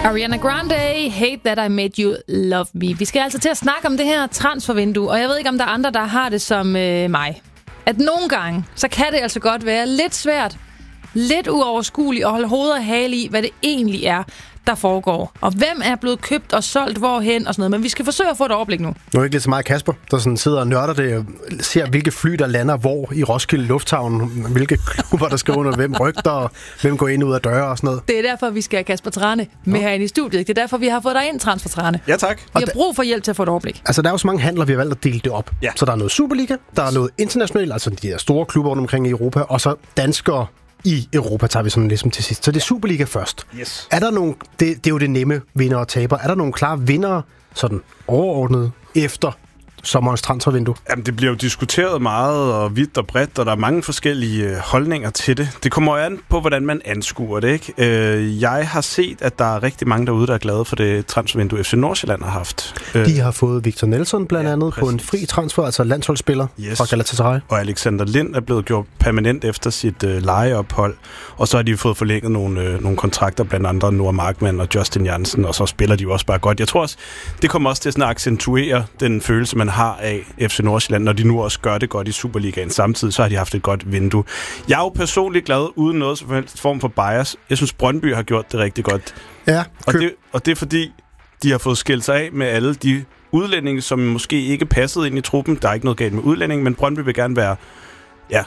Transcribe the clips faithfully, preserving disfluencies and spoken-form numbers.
Ariana Grande, Hate That I Made You Love Me. Vi skal altså til at snakke om det her transfervindue, og jeg ved ikke, om der er andre, der har det som øh, mig. At nogle gange, så kan det altså godt være lidt svært, lidt uoverskueligt at holde hovedet og hale i, hvad det egentlig er, der foregår. Og hvem er blevet købt og solgt hvorhen og sådan noget. Men vi skal forsøge at få et overblik nu. Nu er det ikke lidt så meget Kasper, der sådan sidder og nørder det, ser hvilke fly, der lander hvor i Roskilde Lufthavn, hvilke klubber, der skal under hvem rygter, og hvem går ind ud af døre og sådan noget. Det er derfor, vi skal have Kasper Trane med ja. herinde i studiet. Det er derfor, vi har fået dig ind, Transfer Trane. Ja, tak. Vi har brug for hjælp til at få et overblik. Altså, der er jo så mange handler, vi har valgt at dele det op. Ja. Så der er noget Superliga, der er noget internationalt, altså de her store klubber rundt omkring i Europa, og så danskere i Europa tager vi sådan ligesom til sidst. Så det er Superliga først. Yes. Er der nogle, det, det er jo det nemme vinder og taber. Er der nogle klare vindere, sådan overordnet, efter sommerens transfervindue? Jamen, det bliver jo diskuteret meget og vidt og bredt, og der er mange forskellige holdninger til det. Det kommer jo an på, hvordan man anskuer det, ikke? Jeg har set, at der er rigtig mange derude, der er glade for det transfervindue, F C Nordsjælland har haft. De har fået Victor Nelson blandt ja, andet præcis. på en fri transfer, altså landsholdsspiller yes. fra Galatasaray. Og Alexander Lind er blevet gjort permanent efter sit øh, lejeophold, og så har de fået forlænget nogle, øh, nogle kontrakter, blandt andre Noah Markmann og Justin Jansen, og så spiller de jo også bare godt. Jeg tror også, det kommer også til sådan at accentuere den følelse, man har af F C Nordsjælland, når de nu også gør det godt i Superligaen. Samtidig så har de haft et godt vindue. Jeg er jo personligt glad, uden noget som helst form for bias. Jeg synes, Brøndby har gjort det rigtig godt. Ja, og, det, og det er fordi, de har fået skilt sig af med alle de udlændinge, som måske ikke passede ind i truppen. Der er ikke noget galt med udlændinge, men Brøndby vil gerne være... Ja,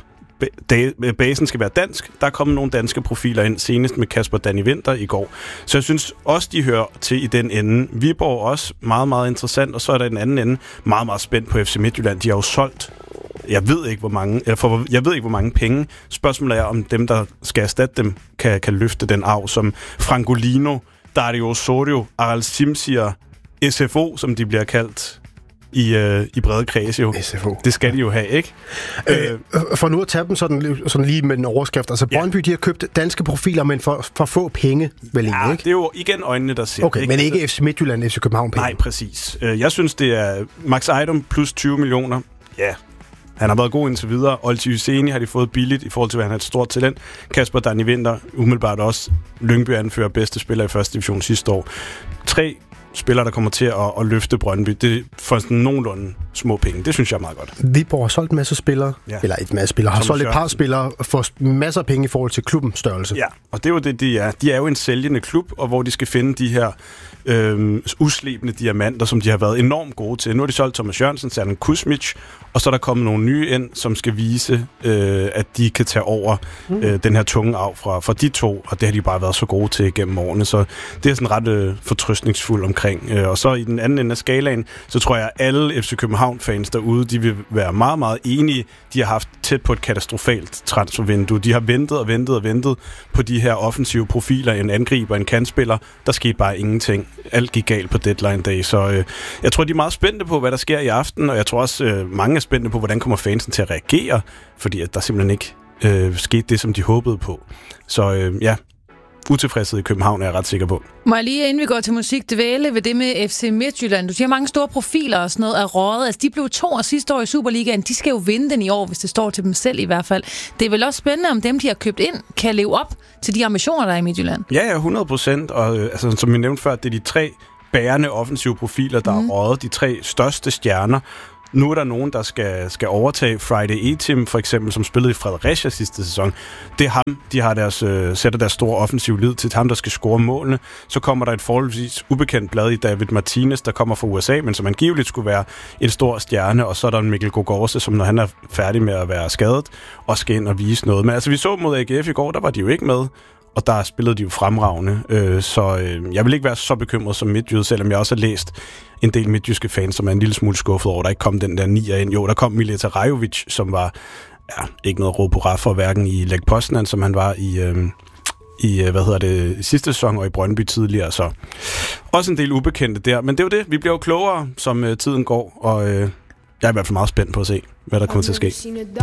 basen skal være dansk. Der er kommet nogle danske profiler ind, senest med Kasper Danny Winther i går. Så jeg synes også, de hører til i den ende. Viborg også meget, meget interessant, og så er der den anden ende meget, meget spændt på F C Midtjylland. De har jo solgt, jeg ved ikke, hvor mange, jeg, for, jeg ved ikke, hvor mange penge. Spørgsmålet er, om dem, der skal erstatte dem, kan, kan løfte den arv, som Frangolino, Dario Osorio, Aral Simsier, S F O, som de bliver kaldt, i, øh, i brede kreds jo. S F O. Det skal de jo have, ikke? Øh, for nu at tage dem sådan, sådan lige med en overskrift. Altså, ja. Brøndby, de har købt danske profiler, men for, for få penge, vel ikke? Ja, det er jo igen øjnene, der ser. Okay, ikke? Men ikke F C Midtjylland, F C København penge. Nej, præcis. Jeg synes, det er Max Ejdom plus tyve millioner. Ja, han har været god indtil videre. Olti Hyseni har de fået billigt i forhold til, at han har et stort talent. Kasper Danny Winther, umiddelbart også. Lyngby anfører bedste spiller i første division sidste år. Tre spillere, der kommer til at, at løfte Brøndby, det får sådan nogenlunde små penge. Det synes jeg er meget godt. Viborg har solgt en masse spillere, ja. eller et masse spillere, har solgt et par spillere for masser af penge i forhold til klubbens størrelse. Ja, og det er jo det, de er. De er jo en sælgende klub, og hvor de skal finde de her øh, uslebende diamanter, som de har været enormt gode til. Nu har de solgt Thomas Jørgensen, Serdan Kuzmic, og så er der kommet nogle nye ind, som skal vise, øh, at de kan tage over mm. øh, den her tunge arv fra, fra de to, og det har de bare været så gode til gennem årene, så det er sådan ret øh, fortrøstningsfuld omkring. Øh, og så i den anden ende af skalaen, så tror jeg, at alle F C København-fans derude, de vil være meget, meget enige. De har haft tæt på et katastrofalt transfervindue. De har ventet og ventet og ventet på de her offensive profiler, en angriber, en kantspiller. Der skete bare ingenting. Alt gik galt på deadline day, så øh, jeg tror, de er meget spændte på, hvad der sker i aften, og jeg tror også, øh, mange er spændte på, hvordan kommer fansen til at reagere, fordi at der simpelthen ikke øh, skete det, som de håbede på. Så øh, ja, utilfredshed i København er jeg ret sikker på. Må jeg lige, inden vi går til musik, dvæle ved det med F C Midtjylland? Du siger, mange store profiler og sådan noget er røget. Altså, de blev to år sidste år i Superligaen. De skal jo vinde den i år, hvis det står til dem selv i hvert fald. Det er vel også spændende, om dem, de har købt ind, kan leve op til de ambitioner, der er i Midtjylland. Ja, ja, hundrede procent. Og øh, altså, som vi nævnte før, det er de tre bærende offensive profiler, der mm. er røget. De tre største stjerner. Nu er der nogen, der skal, skal overtage Friday E-Team, for eksempel, som spillede i Fredericia sidste sæson. Det er ham, de har deres, øh, sætter deres store offensiv lid til, ham, der skal score målene. Så kommer der et forholdsvis ubekendt blad i David Martinez, der kommer fra U S A, men som angiveligt skulle være en stor stjerne. Og så er der en Mikkel Gogorse, som når han er færdig med at være skadet, og skal ind og vise noget. Men altså, vi så mod A G F i går, der var de jo ikke med. Og der spillede de jo fremragende, øh, så øh, jeg vil ikke være så bekymret som midtjyde, selvom jeg også har læst en del midtjyske fans, som er en lille smule skuffet over, der ikke kom den der nier ind. Jo, der kom Mileta Rajovic, som var ja, ikke noget råd på ret for, hverken i Lech Poznan, som han var i, øh, i hvad hedder det, sidste sæson, og i Brøndby tidligere, så også en del ubekendte der. Men det er jo det, vi bliver jo klogere, som øh, tiden går, og øh, jeg er i hvert fald meget spændt på at se, hvad der kommer til at ske.